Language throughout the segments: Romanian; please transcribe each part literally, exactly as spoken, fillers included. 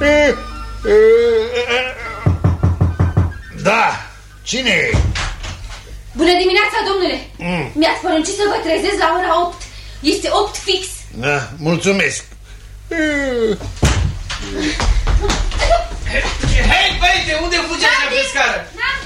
Da, cine e? Bună dimineața, domnule. mm. Mi-ați poruncit să vă trezesc la ora opt. Este opt fix. Da, mulțumesc. Hei, băieți, unde fugi așa pe scară?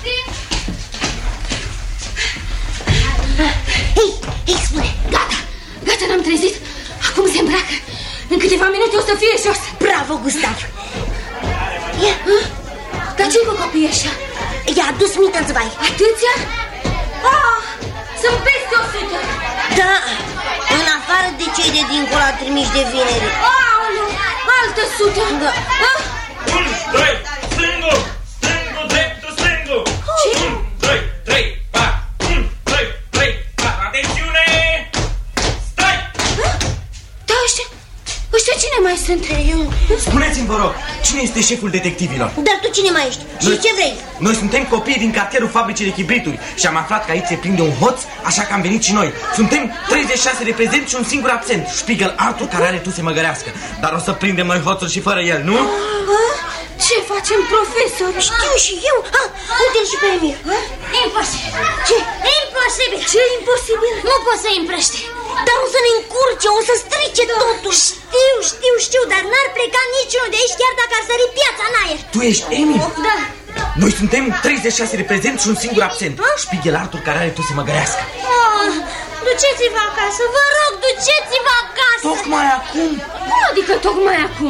Hei, hei, spune, gata, gata, n-am trezit. Acum se îmbracă. În câteva minute o să fie jos. Bravo, Gustav. Ia. Dar ce-i cu copiii ăștia? I-a adus Mittenzweig. Atâția? Ah, sunt peste o sută. Da, în afară de cei de dincolo trimiși de vineri. Aoleu, altă sută. Da. Ah? Un, doi, stângul, stângul, dreptul, stângul. Ce? Un, doi, trei, patru. Un, doi, trei, patru. Atențiune! Stai! Da, ăștia, ăștia cine mai sunt? Eu... Spuneți-mi, vă rog, cine este șeful detectivilor? Dar tu cine mai ești? Și Noi... ce vrei? Noi suntem copii din cartierul fabricii de chibrituri și am aflat că aici se prinde un hoț, așa că am venit și noi. Suntem treizeci și șase de prezenți și un singur absent, Spiegel Arthur, care are tu să măgărească. Dar o să prindem noi hoțul și fără el, nu? Ah, ce facem, profesor? Știu și eu. Ah, uite-l și pe Emil. Imposibil. Ce? Imposibil. Ce imposibil? Nu pot să împrăște. Dar o să ne încurce, o să strice totul. Știu, știu, știu, dar n-ar pleca niciunul de aici chiar dacă ar sări piața în aer. Tu ești Emil? Da. Noi suntem treizeci și șase de prezenți și un singur absent, Spiegel Arthur, care are tu să măgărească. Oh, duceți-vă acasă, vă rog, duceți-vă acasă. Tocmai acum? Cum adică tocmai acum?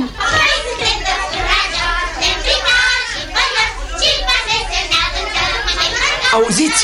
Auziți?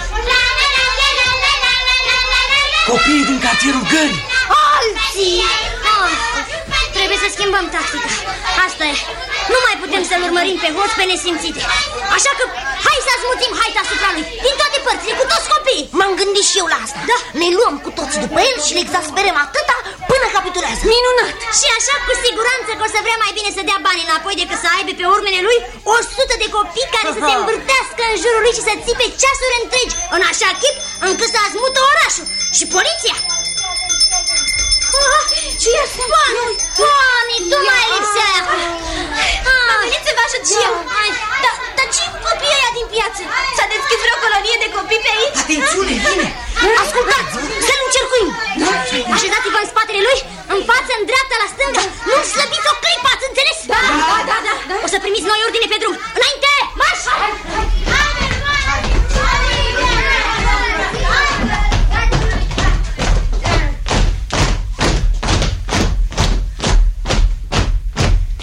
Copiii din cartierul Gării. Alții! Oh, trebuie să schimbăm tactica. Asta e. Nu mai putem să-l urmărim pe hoț pe nesimțite. Așa că hai să asmuțim haita asupra lui, din toate părțile, cu toți copiii. M-am gândit și eu la asta. Da. Ne luăm cu toți după el și le exasperăm atâta până capitulează. Minunat! Și așa cu siguranță că o să vrea mai bine să dea bani înapoi decât să aibă pe urmele lui o sută de copii care să se învârtească în jurul lui și să țipe ceasuri întregi, în așa chip încât să azmută orașul. Și poliția. Ah, ce e asta? Bani! Bani! Tu mai lipsea! Am venit să vă ajut și eu. Dar da, ce cu copiii ăia din piață? S-a deschis vreo colonie de copii pe aici? Atențiune, vine! Ascultați, să-l încercuim. Așezați-vă în spatele lui, în față, în dreapta, la stânga. Nu-l slăbiți o clipă, ați înțeles? Da, da, da, da, da. O să primiți noi ordine pe drum. Înainte, marș!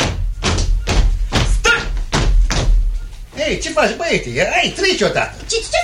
Ei, ce faci, băiete? Hai, treci odată. Ce, ce